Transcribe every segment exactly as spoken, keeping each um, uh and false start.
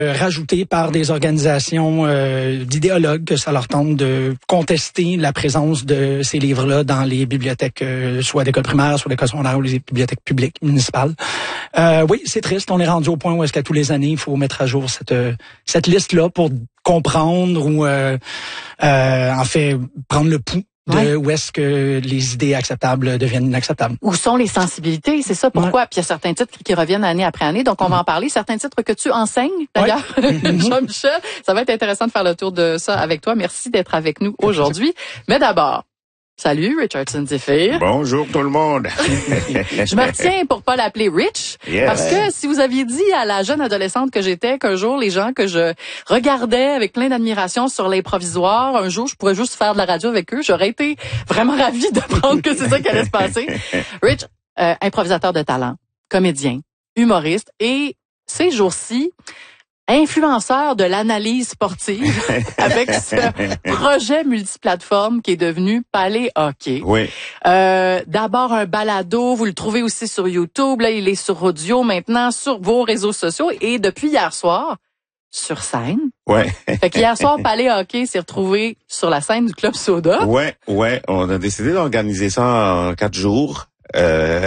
rajoutés par des organisations euh, d'idéologues que ça leur tente de contester la présence de ces livres-là dans les bibliothèques, euh, soit d'école primaire, soit d'école secondaire ou les bibliothèques publiques municipales. Euh, oui, c'est triste. On est rendu au point où est-ce qu'à tous les années, il faut mettre à jour cette cette liste-là pour comprendre ou euh, euh, en fait prendre le pouls de ouais. où est-ce que les idées acceptables deviennent inacceptables. Où sont les sensibilités, c'est ça pourquoi. Ouais. Puis il y a certains titres qui reviennent année après année, donc on va en parler. Certains titres que tu enseignes, d'ailleurs, ouais. Jean-Michel. Ça va être intéressant de faire le tour de ça avec toi. Merci d'être avec nous aujourd'hui. Mais d'abord, salut Richardson Zephyr. Bonjour tout le monde. Je me retiens pour pas l'appeler Rich, yes. Parce que si vous aviez dit à la jeune adolescente que j'étais qu'un jour les gens que je regardais avec plein d'admiration sur l'improvisoire, un jour je pourrais juste faire de la radio avec eux, j'aurais été vraiment ravie d'apprendre que c'est ça qui allait se passer. Rich, euh, improvisateur de talent, comédien, humoriste et ces jours-ci influenceur de l'analyse sportive avec ce projet multiplateforme qui est devenu Palais Hockey. Oui. Euh, d'abord un balado, vous le trouvez aussi sur YouTube, là il est sur audio maintenant, sur vos réseaux sociaux et depuis hier soir, sur scène. Ouais. Fait qu'hier soir, Palais Hockey s'est retrouvé sur la scène du Club Soda. Ouais, ouais, on a décidé d'organiser ça en quatre jours. Euh,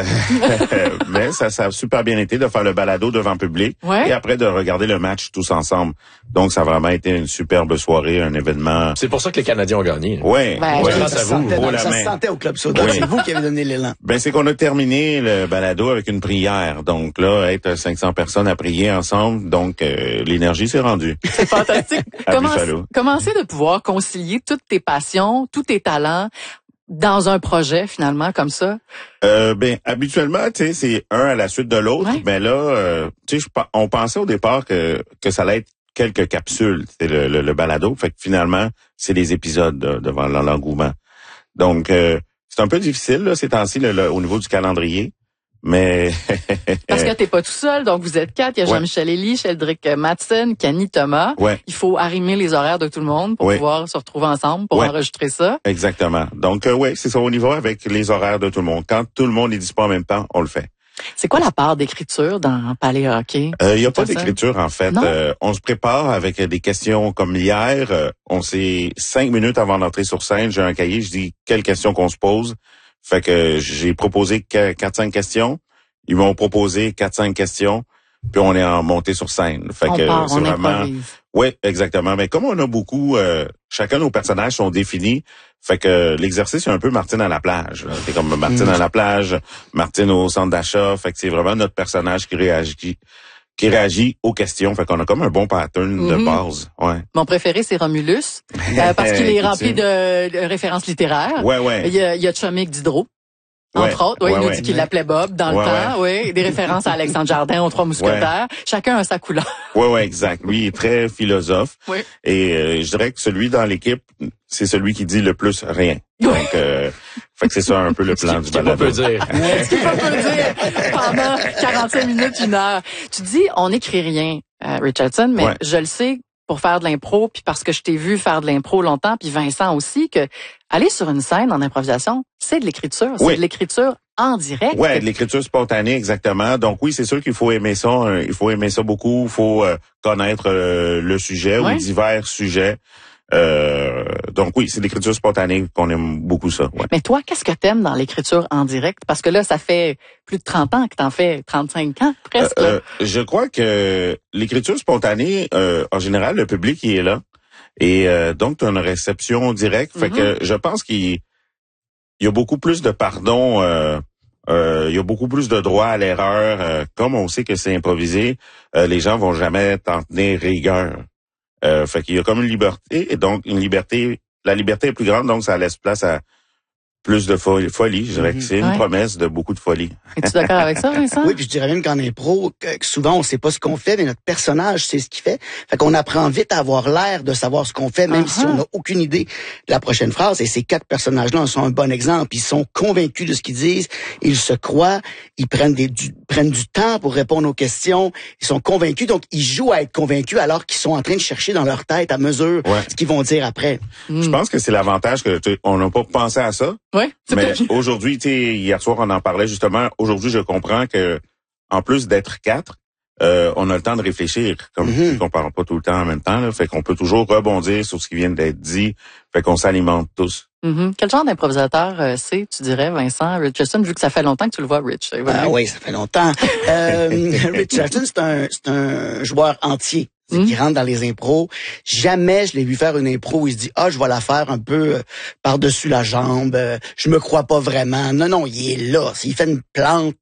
mais ça, ça a super bien été de faire le balado devant public ouais. et après de regarder le match tous ensemble. Donc, ça a vraiment été une superbe soirée, un événement. C'est pour ça que les Canadiens ont gagné. Oui, ben, ouais, grâce à vous. Dans, la ça main. se sentait au Club Soda. Oui. C'est vous qui avez donné l'élan. Ben, c'est qu'on a terminé le balado avec une prière. Donc là, être cinq cents personnes à prier ensemble, donc euh, l'énergie s'est rendue. C'est fantastique. Comment, comment c'est de pouvoir concilier toutes tes passions, tous tes talents dans un projet, finalement, comme ça? Euh, ben, habituellement, tu sais, c'est un à la suite de l'autre. Ouais. Ben là, euh, tu sais, on pensait au départ que que ça allait être quelques capsules, c'est le, le, le balado. Fait que finalement, c'est des épisodes de, devant l'engouement. Donc, euh, c'est un peu difficile, là, ces temps-ci, le, le, au niveau du calendrier. Mais parce que t'es pas tout seul, donc vous êtes quatre. Il y a ouais. Jean-Michel Elie, Sheldrick Madsen, Kenny Thomas. Ouais. Il faut arrimer les horaires de tout le monde pour ouais. pouvoir se retrouver ensemble pour ouais. enregistrer ça. Exactement. Donc euh, oui, c'est ça, on y va avec les horaires de tout le monde. Quand tout le monde est disponible en même temps, on le fait. C'est quoi la part d'écriture dans Palais Hockey? Il euh, y a pas d'écriture en fait. Euh, on se prépare avec des questions comme hier. Euh, on s'est cinq minutes avant d'entrer sur scène, j'ai un cahier, je dis quelles questions qu'on se pose. Fait que j'ai proposé quatre cinq questions. Ils m'ont proposé quatre cinq questions. Puis on est en montée sur scène. Fait on que part, c'est on vraiment. Improvise. Oui, exactement. Mais comme on a beaucoup, euh, chacun de nos personnages sont définis. Fait que l'exercice est un peu Martine à la plage. C'est comme Martine mmh. à la plage, Martine au centre d'achat. Fait que c'est vraiment notre personnage qui réagit. qui réagit aux questions. Fait qu'on a comme un bon pattern mm-hmm. de base. Ouais. Mon préféré, c'est Romulus, euh, parce qu'il est rempli de, de références littéraires. Ouais, ouais. Il y a, il y a Chummick Diderot, entre ouais. autres. Oui, ouais, il nous ouais. dit qu'il l'appelait Bob dans ouais, le temps. Oui, ouais. Des références à Alexandre Jardin, aux Trois Mousquetaires. Ouais. Chacun a sa couleur. Oui, oui, exact. Lui, il est très philosophe. Oui. Et euh, je dirais que celui dans l'équipe, c'est celui qui dit le plus rien. Donc, euh, fait que c'est ça un peu le plan du balado. Ce qu'il peut dire. Ce qu'il peut dire pendant quarante-cinq minutes, une heure. Tu dis, on n'écrit rien, euh, Richardson, mais ouais. je le sais pour faire de l'impro, puis parce que je t'ai vu faire de l'impro longtemps, puis Vincent aussi, que aller sur une scène en improvisation, c'est de l'écriture. C'est oui. de l'écriture en direct. Ouais, de l'écriture spontanée, exactement. Donc oui, c'est sûr qu'il faut aimer ça. Euh, il faut aimer ça beaucoup. Il faut euh, connaître euh, le sujet ouais. ou divers sujets. Euh, donc oui, c'est l'écriture spontanée qu'on aime beaucoup ça. Ouais. Mais toi, qu'est-ce que t'aimes dans l'écriture en direct? Parce que là, ça fait plus de trente ans que t'en fais, trente-cinq ans presque. Euh, euh, je crois que l'écriture spontanée, euh, en général, le public il est là. Et euh, donc, tu as une réception directe. Fait mm-hmm. que je pense qu'il y a beaucoup plus de pardon, euh, euh, il y a beaucoup plus de droit à l'erreur. Euh, comme on sait que c'est improvisé, euh, les gens vont jamais t'en tenir rigueur. Euh, fait qu'il y a comme une liberté, et donc une liberté, la liberté est plus grande, donc ça laisse place à plus de folie. folie je dirais mm-hmm. que c'est une ouais. promesse de beaucoup de folie. Es-tu d'accord avec ça, Vincent? Oui, puis je dirais même qu'en impro, que souvent on sait pas ce qu'on fait, mais notre personnage sait ce qu'il fait. Fait qu'on apprend vite à avoir l'air de savoir ce qu'on fait, même uh-huh. si on n'a aucune idée de la prochaine phrase. Et ces quatre personnages-là en sont un bon exemple. Ils sont convaincus de ce qu'ils disent, ils se croient, ils prennent des du, prennent du temps pour répondre aux questions, ils sont convaincus, donc ils jouent à être convaincus alors qu'ils sont en train de chercher dans leur tête à mesure ouais. ce qu'ils vont dire après. Mm. Je pense que c'est l'avantage que on n'a pas pensé à ça. Ouais, mais aujourd'hui, tu sais, hier soir, on en parlait justement. Aujourd'hui, je comprends que, en plus d'être quatre, euh, on a le temps de réfléchir, comme mm-hmm. on parle pas tout le temps en même temps, là, fait qu'on peut toujours rebondir sur ce qui vient d'être dit, fait qu'on s'alimente tous. Mm-hmm. Quel genre d'improvisateur euh, c'est, tu dirais, Vincent Richardson, vu que ça fait longtemps que tu le vois, Rich? Ah oui, ça fait longtemps. euh, Richardson, c'est un, c'est un joueur entier. Mm. Qui rentre dans les impros. Jamais je l'ai vu faire une impro où il se dit « Ah, je vais la faire un peu euh, par-dessus la jambe, euh, je me crois pas vraiment. » Non, non, il est là. S'il fait une plante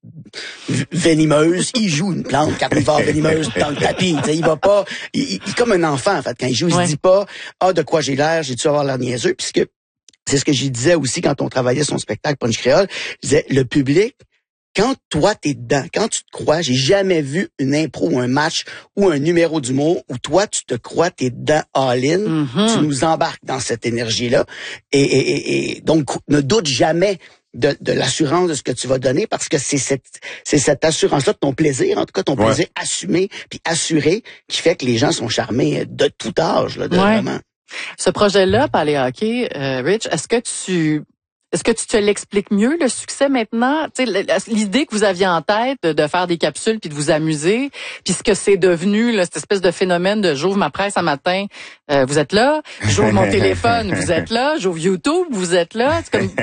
venimeuse, il joue une plante carnivore venimeuse dans le tapis. T'sais, il va pas... Il, il, il est comme un enfant, en fait. Quand il joue, il ouais. se dit pas « Ah, de quoi j'ai l'air? J'ai-tu avoir l'air niaiseux? » Puisque c'est ce que j'y disais aussi quand on travaillait son spectacle Punch Créole. Je disais, le public... Quand toi, t'es dedans, quand tu te crois, j'ai jamais vu une impro ou un match ou un numéro d'humour où toi, tu te crois, t'es dedans all-in, mm-hmm. tu nous embarques dans cette énergie-là. Et, et, et, et donc, ne doute jamais de, de l'assurance de ce que tu vas donner parce que c'est cette, c'est cette assurance-là de ton plaisir, en tout cas ton ouais. plaisir assumé puis assuré qui fait que les gens sont charmés de tout âge, là, de ouais. vraiment. Ce projet-là, Palais Hockey, euh, Rich, est-ce que tu... Est-ce que tu te l'expliques mieux, le succès maintenant? Tu sais, l'idée que vous aviez en tête de, de faire des capsules puis de vous amuser, puis ce que c'est devenu, là, cette espèce de phénomène de j'ouvre ma presse un matin, euh, vous êtes là, j'ouvre mon téléphone, vous êtes là, j'ouvre YouTube, vous êtes là. C'est comme...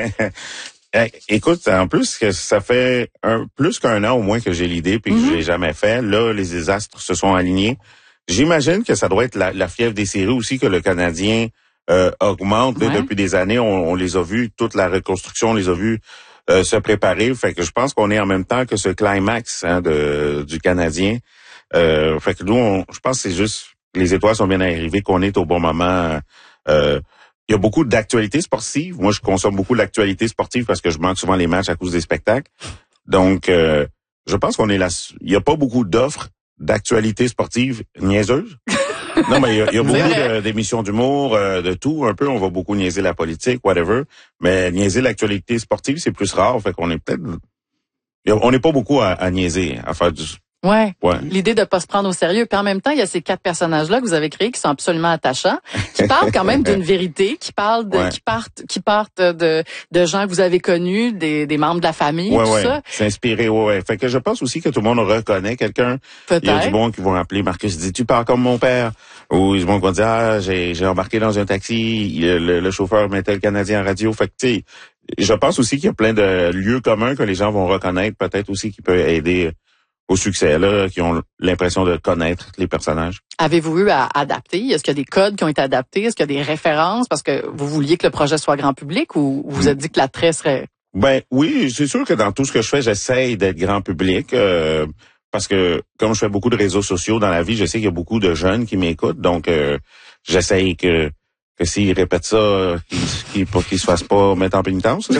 Hey, écoute, en plus que ça fait un, plus qu'un an au moins que j'ai l'idée puis que mm-hmm. je l'ai jamais fait. Là, les désastres se sont alignés. J'imagine que ça doit être la, la fièvre des séries aussi que le Canadien Euh, augmente ouais. depuis des années. On, on les a vus, toute la reconstruction, on les a vus euh, se préparer. Fait que je pense qu'on est en même temps que ce climax hein, de, du Canadien. Euh, fait que nous, on, je pense que c'est juste les étoiles sont bien arrivées, qu'on est au bon moment. Euh, il y a beaucoup d'actualités sportives. Moi, je consomme beaucoup l'actualité sportive parce que je manque souvent les matchs à cause des spectacles. Donc, euh, je pense qu'on est là. Il y a pas beaucoup d'offres d'actualités sportives niaiseuses. Non, mais il y a, y a beaucoup de, d'émissions d'humour, euh, de tout, un peu. On va beaucoup niaiser la politique, whatever. Mais niaiser l'actualité sportive, c'est plus rare. Fait qu'on est peut-être... On n'est pas beaucoup à, à niaiser, à faire du... Ouais. ouais. L'idée de pas se prendre au sérieux. Puis en même temps, il y a ces quatre personnages-là que vous avez créés qui sont absolument attachants, qui parlent quand même d'une vérité, qui parlent de, ouais. qui partent, qui partent de, de gens que vous avez connus, des, des membres de la famille, ouais, tout ouais. ça. C'est inspiré, ouais, ouais. Fait que je pense aussi que tout le monde reconnaît quelqu'un. Peut-être. Il y a du monde qui vont appeler Marcus, dit, tu parles comme mon père. Ou ils vont dire, ah, j'ai, j'ai embarqué dans un taxi, le, le chauffeur mettait le Canadien en radio. Fait que, tu sais, je pense aussi qu'il y a plein de lieux communs que les gens vont reconnaître, peut-être aussi qui peut aider au succès, là, qui ont l'impression de connaître les personnages. Avez-vous eu à adapter? Est-ce qu'il y a des codes qui ont été adaptés? Est-ce qu'il y a des références? Parce que vous vouliez que le projet soit grand public ou vous vous êtes dit que l'attrait serait... Ben oui, c'est sûr que dans tout ce que je fais, j'essaye d'être grand public. Euh, parce que comme je fais beaucoup de réseaux sociaux dans la vie, je sais qu'il y a beaucoup de jeunes qui m'écoutent. Donc, euh, j'essaye que... que s'ils répètent ça, qu'ils, qu'ils, qu'ils se fassent pas mettre en pénitence.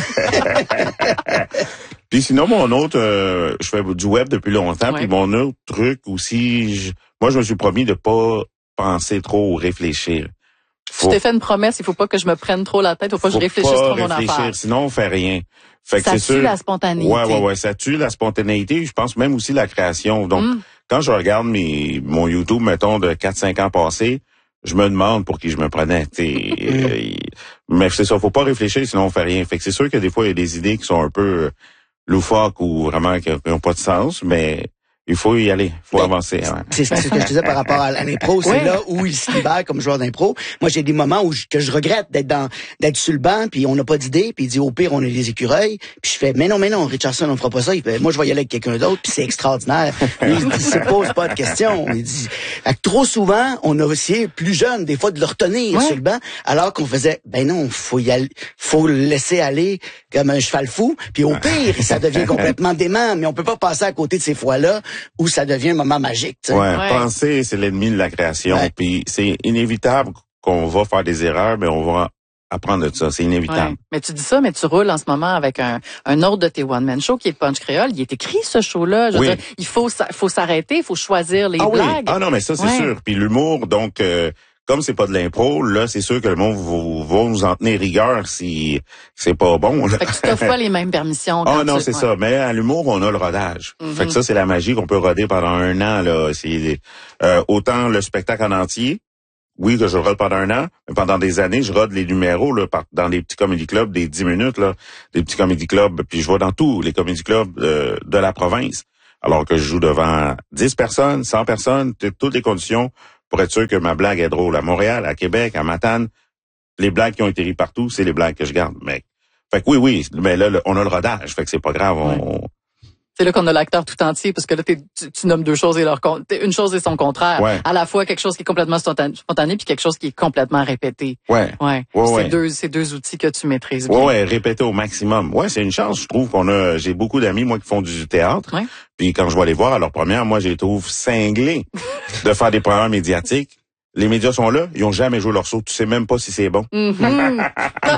Puis sinon, mon autre, euh, je fais du web depuis longtemps, ouais. Puis mon autre truc aussi, je, moi, je me suis promis de pas penser trop ou réfléchir. Faut, je t'ai fait une promesse, il faut pas que je me prenne trop la tête, faut pas que je réfléchisse trop mon affaire. Sinon, on fait rien. Fait ça que tue c'est sûr, la spontanéité. Ouais, ouais, ouais, ça tue la spontanéité. Je pense même aussi la création. Donc, mm. quand je regarde mes, mon YouTube, mettons, de quatre cinq ans passés, je me demande pour qui je me prenais. euh, mais c'est ça, faut pas réfléchir, sinon on fait rien. Fait que c'est sûr que des fois, il y a des idées qui sont un peu loufoques ou vraiment qui n'ont pas de sens, mais il faut y aller, il faut mais avancer. Ouais. C'est ce que je disais par rapport à l'impro, c'est oui. Là où il se libère comme joueur d'impro. Moi, j'ai des moments où je, que je regrette d'être dans d'être sur le banc, puis on n'a pas d'idée, puis il dit au pire on est des écureuils, puis je fais mais non mais non Richardson on fera pas ça. Il fait, moi je vais y aller avec quelqu'un d'autre, puis c'est extraordinaire. Lui, il se pose pas de questions. Il dit fait que trop souvent on a essayé plus jeune des fois de le retenir ouais. sur le banc, alors qu'on faisait ben non faut y aller, faut le laisser aller comme un cheval fou, puis au pire ça devient complètement dément, mais on peut pas passer à côté de ces fois-là où ça devient un moment magique. Ouais, ouais, penser, c'est l'ennemi de la création. Ouais. Puis c'est inévitable qu'on va faire des erreurs, mais on va apprendre de ça. C'est inévitable. Ouais. Mais tu dis ça, mais tu roules en ce moment avec un, un autre de tes one-man shows qui est Punch Créole. Il est écrit, ce show-là. Je veux oui. dire, il faut, faut s'arrêter, il faut choisir les ah blagues. Oui. Ah non, mais ça, c'est ouais. sûr. Puis l'humour, donc... Euh, comme c'est pas de l'impro, là, c'est sûr que le monde va, va nous en tenir rigueur si c'est pas bon. Là. Fait que tu t'offres pas les mêmes permissions. Ah non, tu... c'est ouais. ça. Mais à l'humour, on a le rodage. Mm-hmm. Fait que ça, c'est la magie qu'on peut roder pendant un an. Là, c'est euh, autant le spectacle en entier. Oui, que je rode pendant un an, mais pendant des années, je rode les numéros là, dans des petits comédie clubs, des dix minutes, là, des petits comédie clubs, puis je vais dans tous les comédie clubs euh, de la province. alors que je joue devant dix personnes, cent personnes, toutes les conditions pour être sûr que ma blague est drôle. À Montréal, à Québec, à Matane, les blagues qui ont été ries partout, c'est les blagues que je garde, mec. Fait que oui, oui, mais là, on a le rodage, fait que c'est pas grave, on... Ouais. C'est là qu'on a l'acteur tout entier, parce que là, t'es, tu, tu nommes deux choses et leur une chose et son contraire. Ouais. À la fois quelque chose qui est complètement spontané, puis quelque chose qui est complètement répété. Ouais. Ouais. ouais c'est ouais. deux, c'est deux outils que tu maîtrises bien. Ouais, ouais, répéter au maximum. Ouais, c'est une chance. Je trouve qu'on a, j'ai beaucoup d'amis, moi, qui font du théâtre. Ouais. Puis quand je vais les voir à leur première, moi, je les trouve cinglés de faire des programmes médiatiques. Les médias sont là, ils ont jamais joué leur saut. Tu sais même pas si c'est bon. Mm-hmm.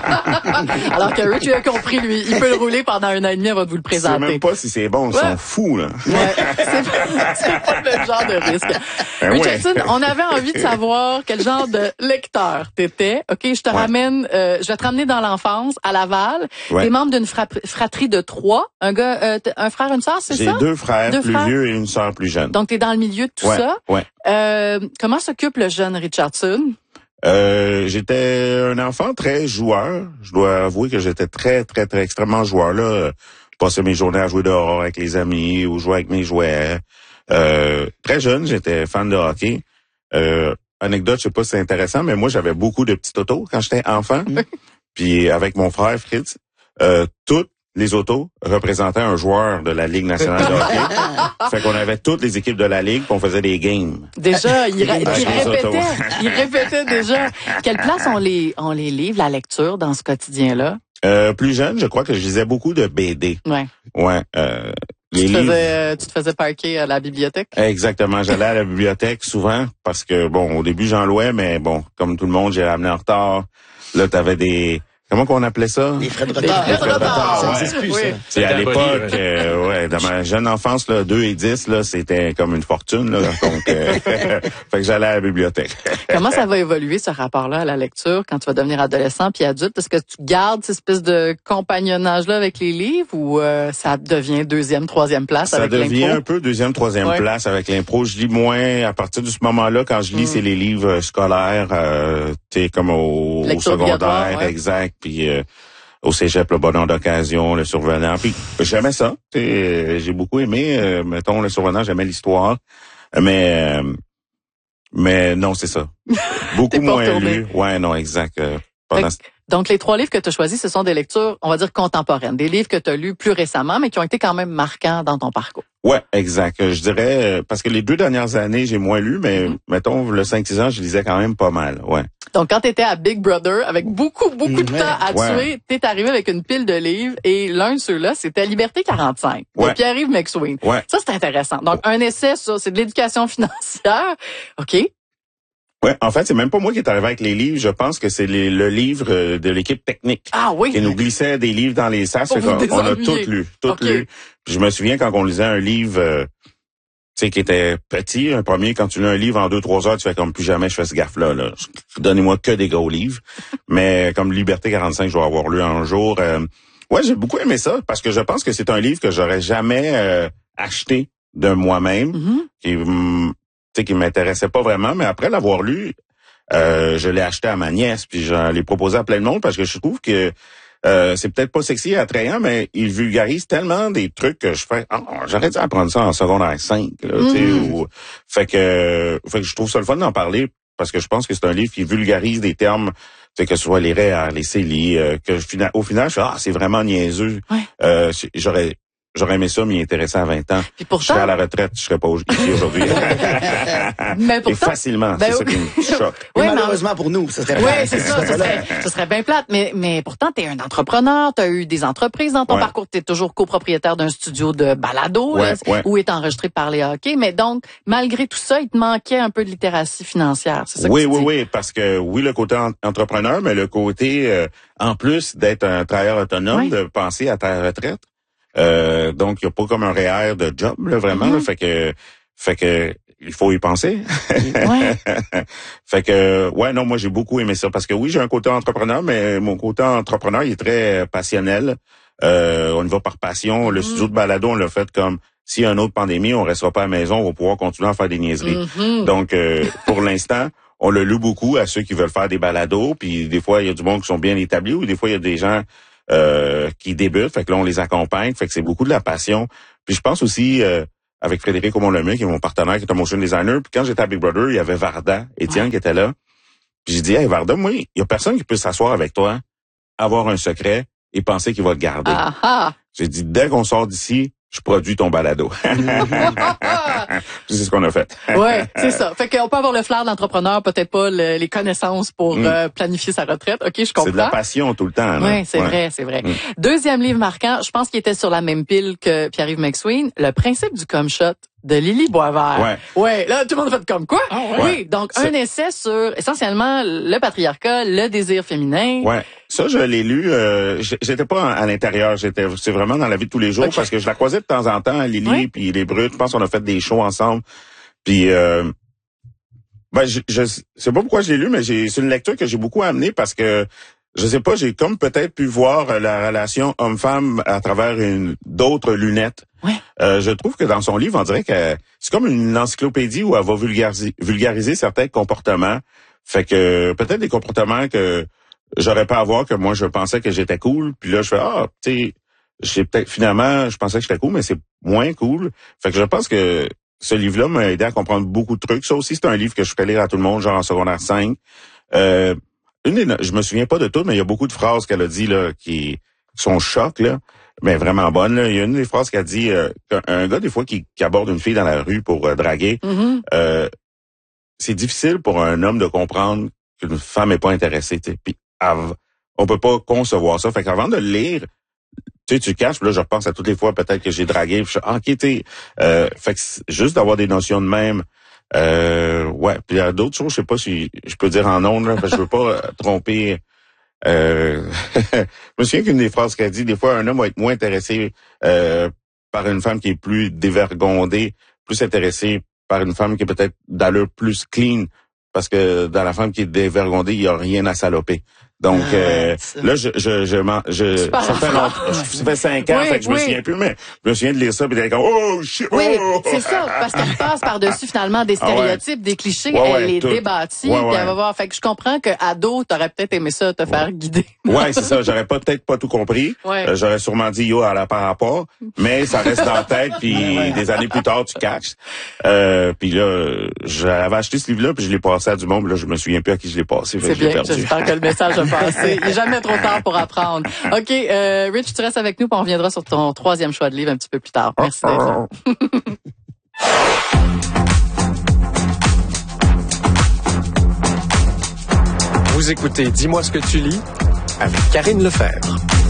Alors que Rich, tu as compris, lui. Il peut le rouler pendant un an et demi avant de vous le présenter. Tu sais même pas si c'est bon. Ils ouais. sont fous, là. Ouais. C'est pas, c'est pas le genre de risque. Ben Richardson, ouais. on avait envie de savoir quel genre de lecteur t'étais. OK, je te ouais. ramène, euh, je vais te ramener dans l'enfance, à Laval. Ouais. T'es membre d'une fra- fratrie de trois. Un gars, euh, un frère, une sœur, c'est J'ai ça? J'ai deux frères deux plus frères. vieux et une sœur plus jeune. Donc, t'es dans le milieu de tout ouais. ça. Ouais. Euh, comment s'occupe le jeune Richardson? Euh, j'étais un enfant très joueur. Je dois avouer que j'étais très, très, très extrêmement joueur, là. Passais mes journées à jouer dehors avec les amis ou jouer avec mes jouets. Euh, très jeune, j'étais fan de hockey. Euh, anecdote, je sais pas si c'est intéressant, mais moi, j'avais beaucoup de petits autos quand j'étais enfant. Puis avec mon frère Fritz, euh, toutes les autos représentaient un joueur de la Ligue nationale de hockey. Fait qu'on avait toutes les équipes de la Ligue, puis on faisait des games. Déjà, il, ra- il répétait, il répétait déjà. Quelle place ont les, ont les livres, la lecture dans ce quotidien-là? Euh, plus jeune, je crois que je lisais beaucoup de B D. Ouais. Ouais. Euh, tu, les te livres... faisais, tu te faisais parquer à la bibliothèque? Exactement. J'allais à la bibliothèque souvent parce que, bon, au début, j'en louais, mais bon, comme tout le monde, j'ai ramené en retard. Là, t'avais des... Comment qu'on appelait ça? Les frais de retard. Les frais de retard. Ça ouais. n'existe plus, oui. ça. C'est à l'époque, euh, ouais, dans ma jeune enfance, là, deux et dix, là, c'était comme une fortune, là. Donc, euh, fait que j'allais à la bibliothèque. Comment ça va évoluer, ce rapport-là, à la lecture, quand tu vas devenir adolescent puis adulte? Est-ce que tu gardes cette espèce de compagnonnage-là avec les livres ou euh, ça devient deuxième, troisième place ça avec l'impro? Ça devient un peu deuxième, troisième ouais. place avec l'impro. Je lis moins, à partir de ce moment-là, quand je lis, mm. c'est les livres scolaires, euh, tu sais, comme au, au secondaire, ouais. exact, puis... Euh, au cégep, le bonheur d'occasion, le survenant. Puis j'aimais ça. T'sais, j'ai beaucoup aimé, euh, mettons, le survenant, j'aimais l'histoire. Mais euh, mais non, c'est ça. Beaucoup moins lu. Ouais, non, exact. Euh, pendant... Donc, les trois livres que tu as choisis, ce sont des lectures, on va dire, contemporaines. Des livres que tu as lus plus récemment, mais qui ont été quand même marquants dans ton parcours. Ouais, exact. Je dirais, parce que les deux dernières années, j'ai moins lu, mais mm-hmm. mettons, le cinq six ans, je lisais quand même pas mal. Ouais. Donc, quand tu étais à Big Brother, avec beaucoup, beaucoup de Ouais. temps à Ouais. tuer, tu es arrivé avec une pile de livres et l'un de ceux-là, c'était Liberté quarante-cinq de Ouais. Pierre-Yves McSween. Ouais. Ça, c'est intéressant. Donc, un essai, ça, c'est de l'éducation financière. OK. Ouais, en fait, c'est même pas moi qui est arrivé avec les livres. Je pense que c'est les, le livre de l'équipe technique Ah oui. qui nous glissait des livres dans les sacs. Pour vous On a désennuyer. tout lu, tout Ok. lu. Puis je me souviens quand on lisait un livre, euh, tu sais, qui était petit, un premier, quand tu lis un livre en deux, trois heures, tu fais comme plus jamais je fais ce gaffe-là. Là. Donnez-moi que des gros livres. Mais comme Liberté quarante-cinq, je dois avoir lu un jour. Euh, ouais, j'ai beaucoup aimé ça parce que je pense que c'est un livre que j'aurais jamais euh, acheté de moi-même. Mm-hmm. Qui, hum, tu sais, qui m'intéressait pas vraiment, mais après l'avoir lu, euh, je l'ai acheté à ma nièce, puis je l'ai proposé à plein de monde parce que je trouve que euh, c'est peut-être pas sexy et attrayant, mais il vulgarise tellement des trucs que je fais, oh, j'aurais dû apprendre ça en secondaire cinq, là, tu sais, Mm-hmm. ou, fait que, fait que je trouve ça le fun d'en parler parce que je pense que c'est un livre qui vulgarise des termes, tu sais, que ce soit les R E E R, les C E L I, euh, que je, au final, je fais, ah, c'est vraiment niaiseux. Ouais. Euh, j'aurais, J'aurais aimé ça m'y intéresser à vingt ans. Puis pourtant, je serais à la retraite, je serais pas ici aujourd'hui. mais pourtant, et facilement, ben c'est ça oui. qui me choque. Et Ouais, malheureusement pour nous, ça serait Oui, plate. c'est ça, ce serait, ce serait bien plate. Mais, mais pourtant, tu es un entrepreneur, tu as eu des entreprises dans ton Ouais. parcours, tu es toujours copropriétaire d'un studio de balado Ouais, là, ouais. où est enregistré par les hockey. Mais donc, malgré tout ça, il te manquait un peu de littératie financière. C'est ça Oui, que tu oui, dis? oui, parce que oui, le côté en- entrepreneur, mais le côté, euh, en plus d'être un travailleur autonome, Oui. de penser à ta retraite. Euh, donc, il n'y a pas comme un R E E R de job, là, vraiment. Mm-hmm. là, fait que, fait que, il faut y penser. Ouais. Fait que, ouais, non, moi, j'ai beaucoup aimé ça. Parce que oui, j'ai un côté entrepreneur, mais mon côté entrepreneur, il est très passionnel. Euh, on y va par passion. Le Mm-hmm. studio de balado, on l'a fait comme, s'il y a une autre pandémie, on restera pas à la maison, on va pouvoir continuer à faire des niaiseries. Mhm. Donc, euh, pour l'instant, on le loue beaucoup à ceux qui veulent faire des balados. Puis des fois, il y a du monde qui sont bien établis ou des fois, il y a des gens euh, qui débutent. Fait que là, on les accompagne. Fait que c'est beaucoup de la passion. Puis je pense aussi, euh, avec Frédéric Aumont-Lemay, qui est mon partenaire, qui est un motion designer. Puis quand j'étais à Big Brother, il y avait Varda, Étienne, ouais. qui était là. Puis j'ai dit, hey Varda, moi, il y a personne qui peut s'asseoir avec toi, avoir un secret et penser qu'il va le garder. Ah, ah. J'ai dit, dès qu'on sort d'ici, je produis ton balado. C'est ce qu'on a fait. Ouais, c'est ça. Fait qu'on peut avoir le flair de l'entrepreneur, peut-être pas le, les connaissances pour mm. euh, planifier sa retraite. OK, je comprends. C'est de la passion tout le temps. Oui, c'est ouais. vrai, c'est vrai. Mm. Deuxième livre marquant, je pense qu'il était sur la même pile que Pierre-Yves McSween, Le principe du come shot de Lily Boisvert. Ouais. Ouais, là tout le monde fait comme quoi ah, ouais. Oui, donc c'est... un essai sur essentiellement le patriarcat, le désir féminin. Ouais. Ça je l'ai lu, euh, j'étais pas à l'intérieur, j'étais c'est vraiment dans la vie de tous les jours okay. parce que je la croisais de temps en temps, Lily ouais. puis les Brutes, je pense qu'on a fait des shows ensemble. Puis euh, ben je, je sais pas pourquoi je l'ai lu, mais j'ai c'est une lecture que j'ai beaucoup amenée parce que je sais pas, j'ai comme peut-être pu voir la relation homme-femme à travers une d'autres lunettes. Ouais. Euh, je trouve que dans son livre, on dirait que c'est comme une encyclopédie où elle va vulgariser, vulgariser certains comportements. Fait que peut-être des comportements que j'aurais pas à avoir, que moi je pensais que j'étais cool. Puis là, je fais ah, tu sais, j'ai peut-être finalement, je pensais que j'étais cool, mais c'est moins cool. Fait que je pense que ce livre-là m'a aidé à comprendre beaucoup de trucs. Ça aussi, c'est un livre que je ferais lire à tout le monde, genre en secondaire cinq. Euh, une des, je me souviens pas de tout, mais il y a beaucoup de phrases qu'elle a dit là qui sont chocs là, mais vraiment bonnes. Là. Il y a une des phrases qu'elle dit euh, qu'un gars des fois qui, qui aborde une fille dans la rue pour euh, draguer, mm-hmm. euh, c'est difficile pour un homme de comprendre qu'une femme est pas intéressée. T'sais. Puis av- on peut pas concevoir ça. Fait qu'avant de le lire, tu sais, tu caches. Puis là, je repense à toutes les fois peut-être que j'ai dragué. Puis je suis ah, ok, t'es. Euh, fait que juste d'avoir des notions de même. Euh, ouais, puis il y a d'autres choses, je sais pas si je peux dire en ondes, là, parce que je veux pas euh, tromper. Euh, je me souviens qu'une des phrases qu'elle dit, des fois, un homme va être moins intéressé euh, par une femme qui est plus dévergondée, plus intéressé par une femme qui est peut-être d'allure plus clean, parce que dans la femme qui est dévergondée, il y a rien à saloper. Donc ah, euh, là, je je je, je, je ça fait longtemps, ça fait cinq ans, oui, fait que je oui. me souviens plus, mais je me souviens de lire ça puis d'être comme oh shit. Oui, oh! c'est ça, parce qu'elle passe par-dessus finalement des stéréotypes, ah ouais. des clichés, ouais, elle ouais, les tout. débâtit, ouais, puis ouais. elle va voir. Fait que je comprends que ado, t'aurais peut-être aimé ça te faire ouais. guider. Ouais, c'est ça. J'aurais pas peut-être pas tout compris. Ouais. Euh, j'aurais sûrement dit yo à la par rapport, mais ça reste dans la tête. Puis ouais. des années plus tard, tu catches. Euh, puis là, j'avais acheté ce livre-là, puis je l'ai passé à du monde. Puis là, je me souviens plus à qui je l'ai passé. C'est bien. J'espère que le message a passé. Il est jamais trop tard pour apprendre. OK, euh, Rich, tu restes avec nous, puis on reviendra sur ton troisième choix de livre un petit peu plus tard. Merci d'être là. Vous écoutez Dis-moi ce que tu lis avec Karine Lefebvre.